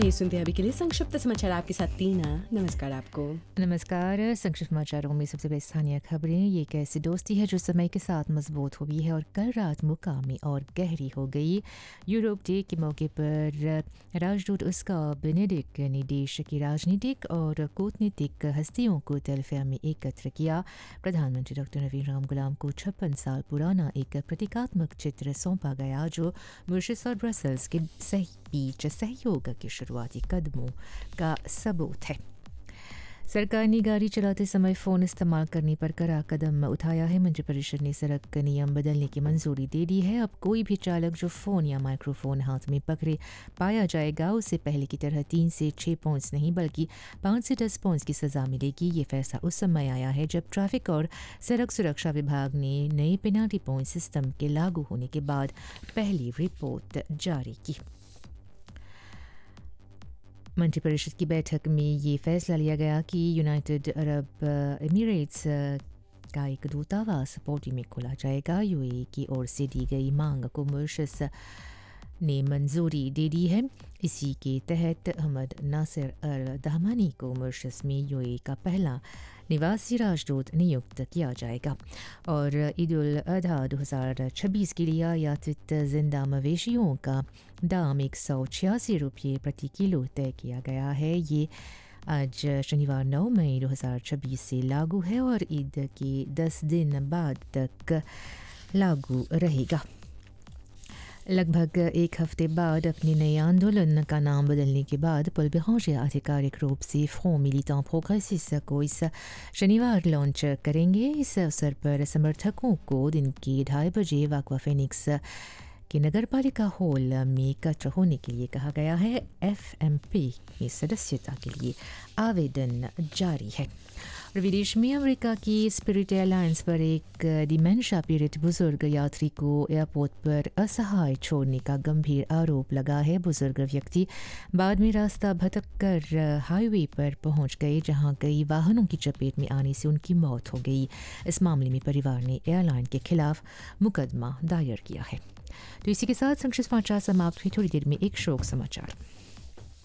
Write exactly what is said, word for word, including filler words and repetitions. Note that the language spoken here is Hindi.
आइए सुनते हैं अभी के लिए संक्षिप्त समाचार आपके साथ टीना। नमस्कार आपको। नमस्कार। संक्षिप्त समाचारों में सबसे पहले स्थानीय खबरें। ये एक ऐसी दोस्ती है जो समय के साथ मजबूत हुई है और कल रात मुकामी और गहरी हो गई। यूरोप डे के मौके पर राजदूत उसका बेनेडिक्ट ने देश की राजनीतिक और कूटनीतिक हस्तियों को तेलफिया में एकत्र किया। प्रधानमंत्री डॉक्टर नवीन राम गुलाम को छप्पन साल पुराना एक प्रतीकात्मक चित्र सौंपा गया जो मॉरिशस और ब्रसल्स के सही बीच सहयोग के शुरुआती कदमों का सबूत है। सरकार ने गाड़ी चलाते समय फ़ोन इस्तेमाल करने पर कड़ा कदम उठाया है। मंत्रिपरिषद ने सड़क नियम बदलने की मंजूरी दे दी है। अब कोई भी चालक जो फ़ोन या माइक्रोफोन हाथ में पकड़े पाया जाएगा उसे पहले की तरह तीन से छः पॉइंट्स नहीं बल्कि पाँच से दस पॉइंट्स की सज़ा मिलेगी। ये फैसला उस समय आया है जब ट्रैफिक और सड़क सुरक्षा विभाग ने नए पेनाल्टी पॉइंट सिस्टम के लागू होने के बाद पहली रिपोर्ट जारी की। मंत्रिपरिषद की बैठक में ये फैसला लिया गया कि यूनाइटेड अरब एमिरेट्स का एक दूतावास पोर्टी में खोला जाएगा। यूएई की ओर से दी गई मांग को मॉरिशस ने मंजूरी दे दी है। इसी के तहत अहमद नासिर अल दहमानी को मॉरिशस में यूएई का पहला निवासी राजदूत नियुक्त किया जाएगा और ईद उल अजहा दो हज़ार छब्बीस के लिए आयातित जिंदा मवेशियों का दाम एक सौ छियासी रुपये प्रति किलो तय किया गया है। ये आज शनिवार नौ मई दो हज़ार छब्बीस से लागू है और ईद के दस दिन बाद तक लागू रहेगा। लगभग एक हफ्ते बाद अपने नए आंदोलन का नाम बदलने के बाद पल बेरांजे आधिकारिक रूप से फ्रंट मिलिटेंट प्रोग्रेसिस्ट को इस शनिवार लॉन्च करेंगे। इस अवसर पर समर्थकों को दिन के ढाई बजे वाकवा फिनिक्स के नगरपालिका हॉल में एकत्र होने के लिए कहा गया है। एफएमपी में सदस्यता के लिए आवेदन जारी है। और विदेश में अमेरिका की स्पिरिट एयरलाइंस पर एक डिमेंशिया पीड़ित बुजुर्ग यात्री को एयरपोर्ट पर असहाय छोड़ने का गंभीर आरोप लगा है। बुजुर्ग व्यक्ति बाद में रास्ता भटक कर हाईवे पर पहुंच गए जहां कई वाहनों की चपेट में आने से उनकी मौत हो गई। इस मामले में परिवार ने एयरलाइन के खिलाफ मुकदमा दायर किया है। तो इसी के साथ संक्षिप्त समाचार समाप्त हुई। थोड़ी देर में एक शोक समाचार।